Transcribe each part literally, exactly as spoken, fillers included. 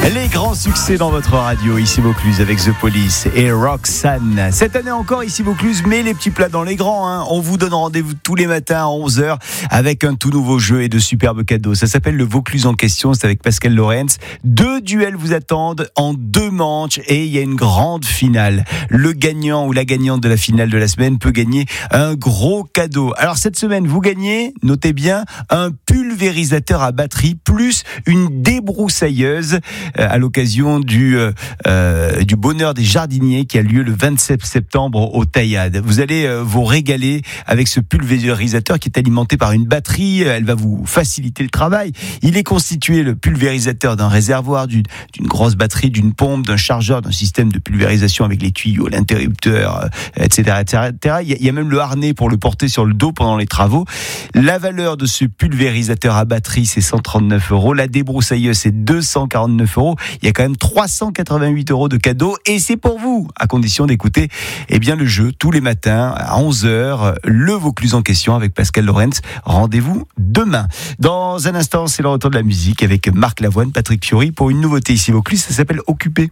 Les grands succès dans votre radio, ici Vaucluse avec The Police et Roxanne. Cette année encore, ici Vaucluse, mais les petits plats dans les grands. Hein. On vous donne rendez-vous tous les matins à onze heures avec un tout nouveau jeu et de superbes cadeaux. Ça s'appelle le Vaucluse en question, c'est avec Pascal Lorenz. Deux duels vous attendent en deux manches et il y a une grande finale. Le gagnant ou la gagnante de la finale de la semaine peut gagner un gros cadeau. Alors cette semaine, vous gagnez, notez bien, un pulvérisateur à batterie plus une débroussailleuse à l'occasion du, euh, du bonheur des jardiniers qui a lieu le vingt-sept septembre au Taillade. Vous allez euh, vous régaler avec ce pulvérisateur qui est alimenté par une batterie. Elle va vous faciliter le travail. Il est constitué, le pulvérisateur, d'un réservoir, d'une, d'une grosse batterie, d'une pompe, d'un chargeur, d'un système de pulvérisation avec les tuyaux, l'interrupteur, euh, et cetera, et cetera. Il y a, il y a même le harnais pour le porter sur le dos pendant les travaux. La valeur de ce pulvérisateur à batterie, c'est cent trente-neuf euros. La débroussailleuse, c'est deux cent quarante-neuf euros. Il y a quand même trois cent quatre-vingt-huit euros de cadeaux et c'est pour vous, à condition d'écouter eh bien, le jeu tous les matins à onze heures, le Vaucluse en question avec Pascal Lorenz. Rendez-vous demain. Dans un instant, c'est le retour de la musique avec Marc Lavoine, Patrick Fiori pour une nouveauté ici Vaucluse, ça s'appelle Occupé.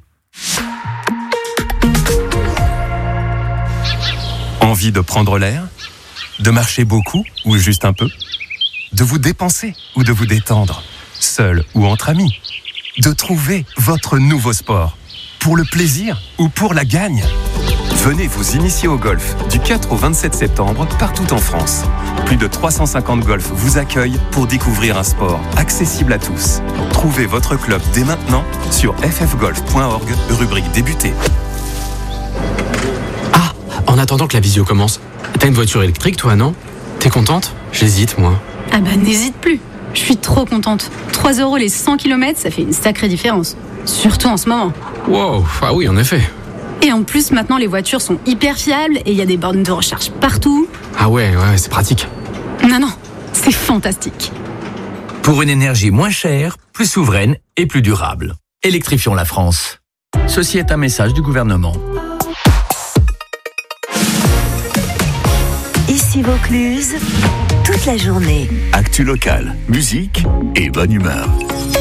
Envie de prendre l'air ? De marcher beaucoup ou juste un peu ? De vous dépenser ou de vous détendre ? Seul ou entre amis ? De trouver votre nouveau sport, pour le plaisir ou pour la gagne. Venez vous initier au golf du quatre au vingt-sept septembre partout en France. Plus de trois cent cinquante golfs vous accueillent pour découvrir un sport accessible à tous. Trouvez votre club dès maintenant sur f f golf point org, rubrique débuter. Ah, en attendant que la visio commence, t'as une voiture électrique toi, non ? T'es contente ? J'hésite moi. Ah bah n'hésite plus. Je suis trop contente. trois euros les cent kilomètres, ça fait une sacrée différence. Surtout en ce moment. Wow, ah oui, en effet. Et en plus, maintenant, les voitures sont hyper fiables et il y a des bornes de recharge partout. Ah ouais, ouais, c'est pratique. Non, non, c'est fantastique. Pour une énergie moins chère, plus souveraine et plus durable. Électrifions la France. Ceci est un message du gouvernement. Ici Vaucluse, toute la journée. Actu locale, musique et bonne humeur.